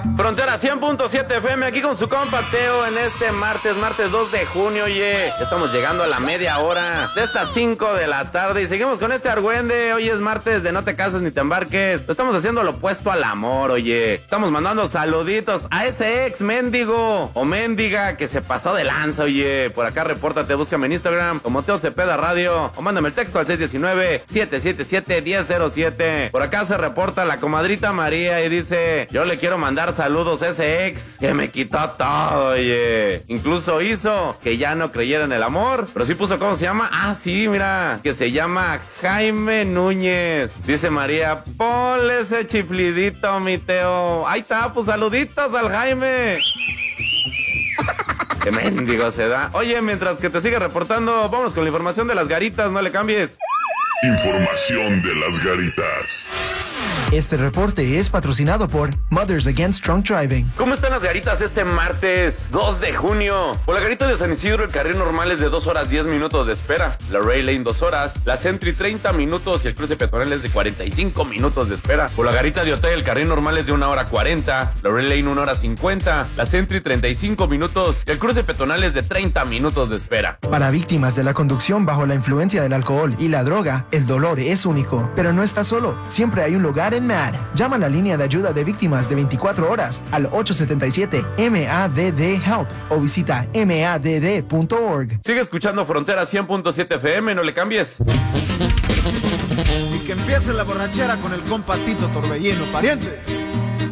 Frontera 100.7 FM, aquí con su compa Teo en este martes 2 de junio. Oye, ya estamos llegando a la media hora de estas 5 de la tarde y seguimos con este argüende. Hoy es martes de no te cases ni te embarques. Estamos haciendo lo opuesto al amor, oye. Estamos mandando saluditos a ese ex mendigo o mendiga que se pasó de lanza, oye. Por acá repórtate, búscame en Instagram como Teo Cepeda Radio o mándame el texto al 619-777-1007. Por acá se reporta la comadrita María y dice: yo le quiero mandar saludos a ese ex que me quitó todo, oye. Incluso hizo que ya no creyera en el amor, pero sí puso cómo se llama. Ah, sí, mira, que se llama Jaime Núñez. Dice María: ponle ese chiflidito, mi Teo. Ahí está, pues saluditos al Jaime. Qué mendigo se da. Oye, mientras que te sigue reportando, vámonos con la información de las garitas, no le cambies. Información de las garitas. Este reporte es patrocinado por Mothers Against Drunk Driving. ¿Cómo están las garitas este martes 2 de junio? Por la garita de San Isidro el carril normal es de 2 horas 10 minutos de espera, la Ray Lane 2 horas, la Sentry 30 minutos y el cruce peatonal es de 45 minutos de espera. Por la garita de Otay el carril normal es de 1 hora 40, la Ray Lane 1 hora 50, la Sentry 35 minutos y el cruce peatonal es de 30 minutos de espera. Para víctimas de la conducción bajo la influencia del alcohol y la droga, el dolor es único, pero no estás solo. Siempre hay un lugar en MAD. Llama a la línea de ayuda de víctimas de 24 horas al 877-MADD-HELP o visita madd.org. Sigue escuchando Frontera 100.7 FM, no le cambies. Y que empiece la borrachera con el compa Tito Torbellino, pariente.